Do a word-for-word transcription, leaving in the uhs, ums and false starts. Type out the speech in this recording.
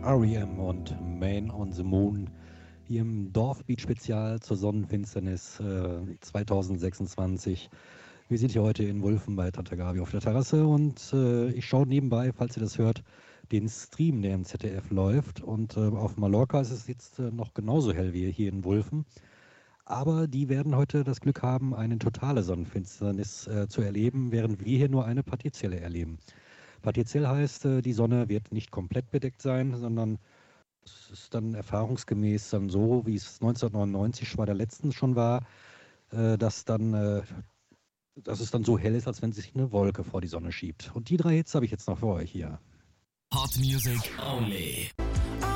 R E M und Man on the Moon hier im Dorfbeat-Spezial zur Sonnenfinsternis äh, zwanzig sechsundzwanzig. Wir sind hier heute in Wulfen bei Tante Gabi auf der Terrasse und äh, ich schaue nebenbei, falls ihr das hört, den Stream, der im Z D F läuft. Und äh, auf Mallorca ist es jetzt äh, noch genauso hell wie hier in Wulfen. Aber die werden heute das Glück haben, eine totale Sonnenfinsternis äh, zu erleben, während wir hier nur eine partielle erleben. Partiell heißt, äh, die Sonne wird nicht komplett bedeckt sein, sondern es ist dann erfahrungsgemäß dann so, wie es neunzehnhundertneunundneunzig bei der letzten schon war, äh, dass dann, äh, dass es dann so hell ist, als wenn sich eine Wolke vor die Sonne schiebt. Und die drei Hits habe ich jetzt noch für euch hier. Hot Music Only.